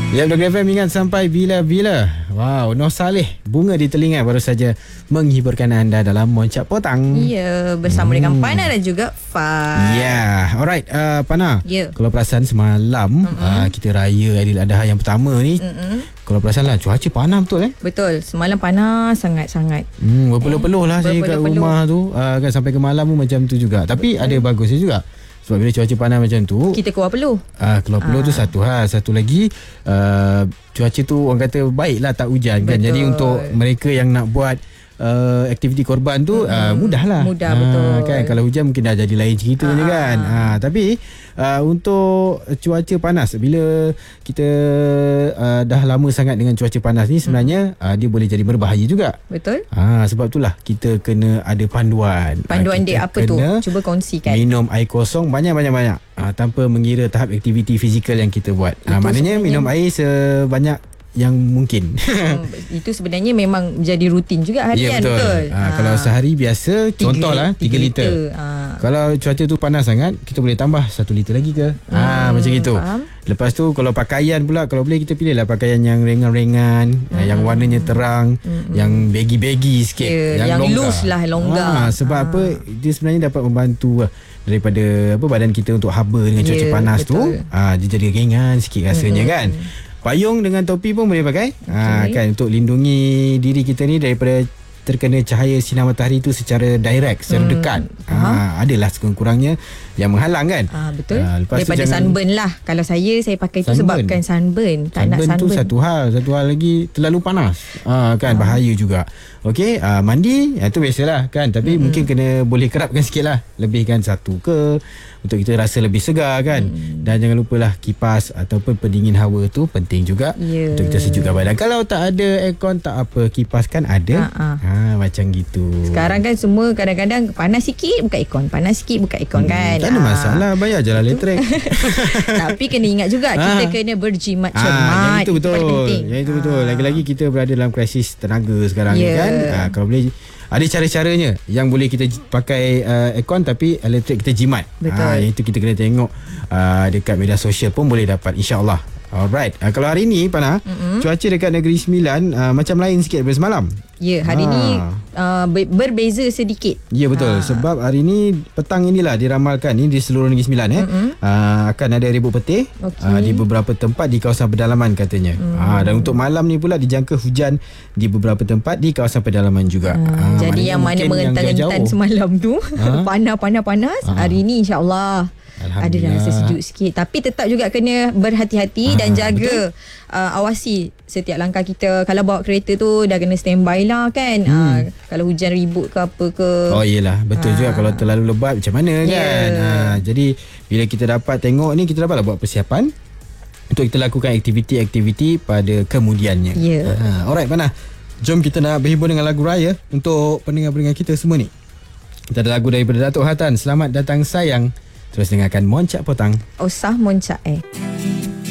Ya, Dr. FM ingat sampai bila-bila. Wow, Noh Saleh, bunga di telinga baru saja menghiburkan anda dalam Moncak Potang. Ya, bersama dengan Pana dan juga Faz. Ya, alright. Pana, kalau perasan semalam kita raya Aidiladha yang pertama ni, kalau perasan lah cuaca panas betul Betul, semalam panas sangat-sangat. Berpeluh-peluh lah saya kat rumah tu, kan sampai ke malam pun macam tu juga. Tapi ada bagusnya juga. Sebab bila cuaca panas macam tu, kita keluar peluh. Keluar peluh tu satu hal. Satu lagi, cuaca tu orang kata baik lah tak hujan. Betul. Kan. Jadi untuk mereka yang nak buat aktiviti korban tu mudah lah. Mudah, betul. Kan, kalau hujan mungkin dah jadi lain ceritanya kan. Tapi untuk cuaca panas, bila kita dah lama sangat dengan cuaca panas ni, sebenarnya dia boleh jadi berbahaya juga. Betul. Sebab itulah kita kena ada panduan. Panduan dia apa tu? Cuba kongsikan. Minum air kosong banyak-banyak tanpa mengira tahap aktiviti fizikal yang kita buat. Maknanya minum air sebanyak yang mungkin. Itu sebenarnya memang jadi rutin juga harian. Ya, betul. Kalau sehari biasa, contohlah 3 liter. Kalau cuaca tu panas sangat, kita boleh tambah 1 liter lagi ke. Macam itu. Lepas tu kalau pakaian pula, kalau boleh kita pilihlah pakaian yang ringan-ringan, yang warnanya terang, yang baggy-baggy sikit, yang loose lah, longgar. Sebab apa? Dia sebenarnya dapat membantu daripada badan kita untuk haba dengan cuaca panas tu. Dia jadi ringan sikit rasanya kan. Payung dengan topi pun boleh pakai. Kan, untuk lindungi diri kita ni daripada terkena cahaya sinar matahari tu secara direct, secara dekat. Adalah sekurang-kurangnya yang menghalang kan. Betul. Daripada sunburn lah. Kalau saya pakai tu sebabkan sunburn. Tak nak sunburn tu satu hal lagi, terlalu panas. Kan bahaya juga. Okey, mandi itu biasalah kan, tapi mungkin kena boleh kerapkan sikitlah, lebihkan 1 ke untuk kita rasa lebih segar kan. Dan jangan lupalah kipas ataupun pendingin hawa tu penting juga untuk kita sejukkan badan. Kalau tak ada aircon tak apa, kipas kan ada. Macam gitu. Sekarang kan semua kadang-kadang panas sikit buka aircon, panas sikit buka aircon kan. Tak ada masalah, bayar je lah elektrik. Tapi kena ingat juga kita kena berjimat cermat. Yang itu betul. Yang itu betul. Lagi-lagi kita berada dalam krisis tenaga sekarang ni kan. Kalau boleh ada cara-caranya yang boleh kita pakai aircon tapi elektrik kita jimat. Yang itu kita kena tengok dekat media sosial pun boleh dapat, insya-Allah. Alright. Kalau hari ni Pana, cuaca dekat Negeri Sembilan macam lain sikit daripada semalam. Ya, hari ni berbeza sedikit. Ya, betul. Sebab hari ni petang inilah diramalkan ni di seluruh Negeri Sembilan akan ada ribut petih di beberapa tempat di kawasan pedalaman katanya. Dan untuk malam ni pula dijangka hujan di beberapa tempat di kawasan pedalaman juga. Jadi yang mana merentan-rentan semalam tu panas, hari ni insya-Allah ada rasa sejuk sikit. Tapi tetap juga kena berhati-hati dan jaga, awasi setiap langkah kita. Kalau bawa kereta tu dah kena standby lah kan. Kalau hujan ribut ke apa ke. Oh iyalah, betul juga. Kalau terlalu lebat macam mana kan. Jadi bila kita dapat tengok ni, kita dapatlah buat persiapan untuk kita lakukan aktiviti-aktiviti pada kemudiannya. Alright Pana, jom kita nak berhibur dengan lagu raya untuk pendengar-pendengar kita semua ni. Kita ada lagu daripada Datuk Hatan, Selamat Datang Sayang. Terus dengarkan Moncak Potang. Usah Moncak